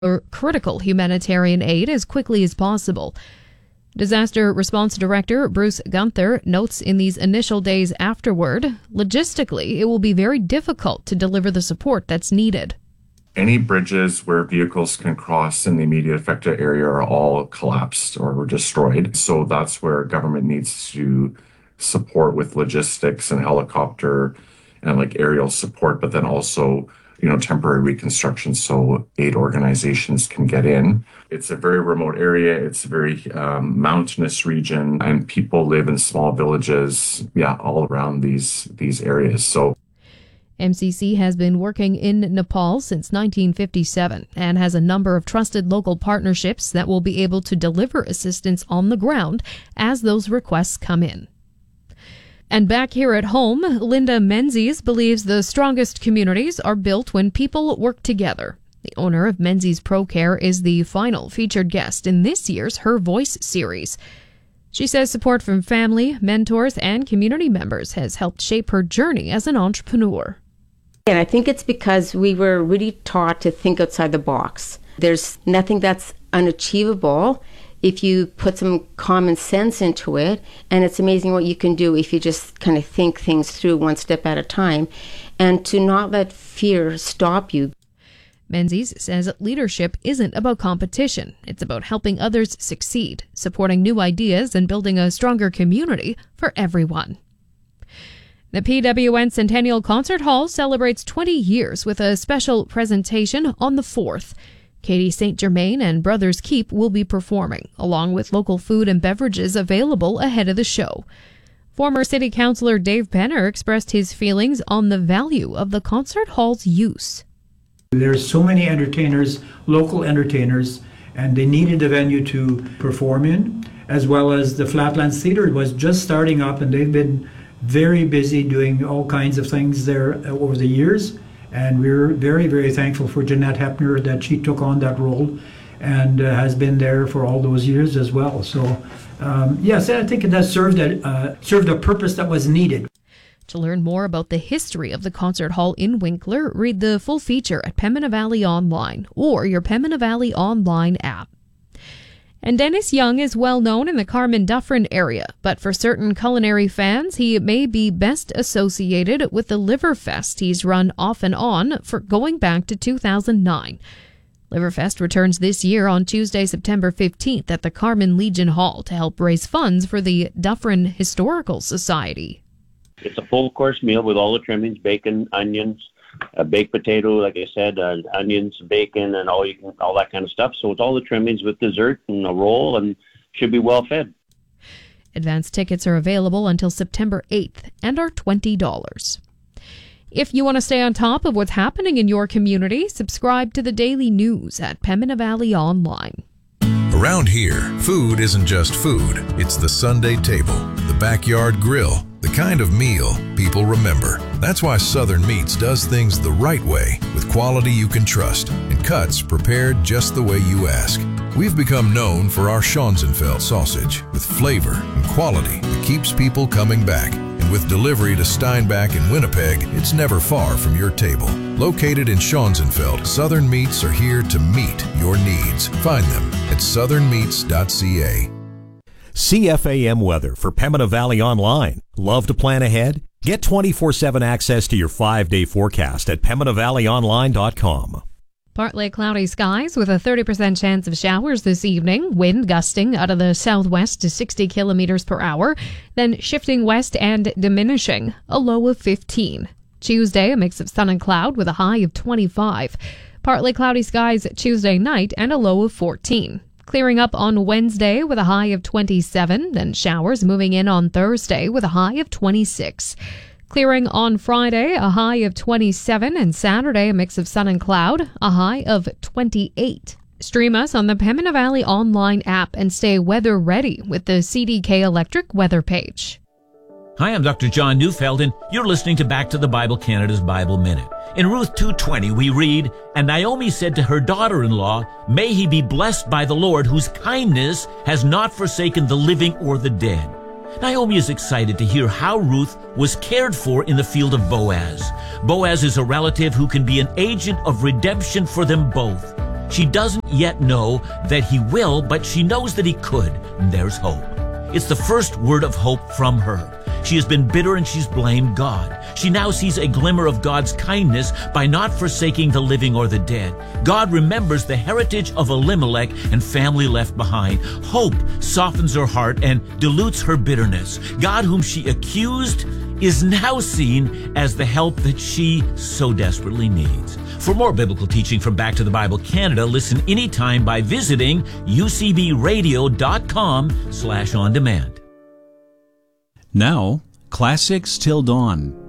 critical humanitarian aid as quickly as possible. Disaster Response Director Bruce Gunther notes in these initial days afterward, logistically, it will be very difficult to deliver the support that's needed. Any bridges where vehicles can cross in the immediate affected area are all collapsed or destroyed. So that's where government needs to support with logistics and helicopter and aerial support, but then also temporary reconstruction so aid organizations can get in. It's a very remote area. It's a very mountainous region, and people live in small villages, all around these areas. So MCC has been working in Nepal since 1957 and has a number of trusted local partnerships that will be able to deliver assistance on the ground as those requests come in. And back here at home, Linda Menzies believes the strongest communities are built when people work together. The owner of Menzies ProCare is the final featured guest in this year's Her Voice series. She says support from family, mentors, and community members has helped shape her journey as an entrepreneur. And I think it's because we were really taught to think outside the box. There's nothing that's unachievable if you put some common sense into it, and it's amazing what you can do if you just kind of think things through one step at a time, and to not let fear stop you. Menzies says leadership isn't about competition. It's about helping others succeed, supporting new ideas, and building a stronger community for everyone. The PWN Centennial Concert Hall celebrates 20 years with a special presentation on the 4th. Katie St. Germain and Brothers Keep will be performing, along with local food and beverages available ahead of the show. Former City Councillor Dave Penner expressed his feelings on the value of the concert hall's use. There's so many entertainers, local entertainers, and they needed a venue to perform in, as well as the Flatlands Theatre was just starting up, and they've been very busy doing all kinds of things there over the years. And we're very, very thankful for Jeanette Hepner that she took on that role and has been there for all those years as well. So, yes, I think it has served a purpose that was needed. To learn more about the history of the concert hall in Winkler, read the full feature at Pembina Valley Online or your Pembina Valley Online app. And Dennis Young is well known in the Carman-Dufferin area, but for certain culinary fans, he may be best associated with the Liverfest he's run off and on for going back to 2009. Liverfest returns this year on Tuesday, September 15th at the Carman Legion Hall to help raise funds for the Dufferin Historical Society. It's a full-course meal with all the trimmings, bacon, onions, a baked potato, like I said, onions, bacon, and all that kind of stuff. So it's all the trimmings with dessert and a roll, and should be well fed. Advance tickets are available until September 8th and are $20. If you want to stay on top of what's happening in your community, subscribe to the daily news at Pembina Valley Online. Around here, food isn't just food. It's the Sunday table, the backyard grill, the kind of meal people remember. That's why Southern Meats does things the right way, with quality you can trust and cuts prepared just the way you ask. We've become known for our Schonzenfeld sausage, with flavor and quality that keeps people coming back. And with delivery to Steinbach and Winnipeg, it's never far from your table. Located in Schonzenfeld, Southern Meats are here to meet your needs. Find them at southernmeats.ca. CFAM weather for Pembina Valley Online. Love to plan ahead? Get 24/7 access to your 5-day forecast at PembinaValleyOnline.com. Partly cloudy skies with a 30% chance of showers this evening. Wind gusting out of the southwest to 60 kilometers per hour, then shifting west and diminishing, a low of 15. Tuesday, a mix of sun and cloud with a high of 25. Partly cloudy skies Tuesday night and a low of 14. Clearing up on Wednesday with a high of 27, then showers moving in on Thursday with a high of 26. Clearing on Friday, a high of 27, and Saturday a mix of sun and cloud, a high of 28. Stream us on the Pembina Valley Online app and stay weather ready with the CDK Electric weather page. Hi, I'm Dr. John Neufeld, and you're listening to Back to the Bible Canada's Bible Minute. In Ruth 2:20, we read, "And Naomi said to her daughter-in-law, May he be blessed by the Lord, whose kindness has not forsaken the living or the dead." Naomi is excited to hear how Ruth was cared for in the field of Boaz. Boaz is a relative who can be an agent of redemption for them both. She doesn't yet know that he will, but she knows that he could. And there's hope. It's the first word of hope from her. She has been bitter and she's blamed God. She now sees a glimmer of God's kindness by not forsaking the living or the dead. God remembers the heritage of Elimelech and family left behind. Hope softens her heart and dilutes her bitterness. God, whom she accused, is now seen as the help that she so desperately needs. For more biblical teaching from Back to the Bible Canada, listen anytime by visiting ucbradio.com/on-demand. Now, Classics Till Dawn,